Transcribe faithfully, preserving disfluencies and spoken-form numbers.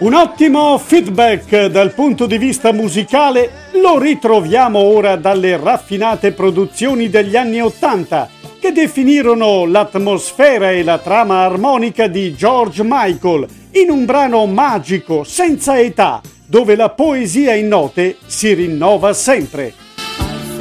Un ottimo feedback dal punto di vista musicale lo ritroviamo ora dalle raffinate produzioni degli anni Ottanta, che definirono l'atmosfera e la trama armonica di George Michael in un brano magico senza età, dove la poesia in note si rinnova sempre.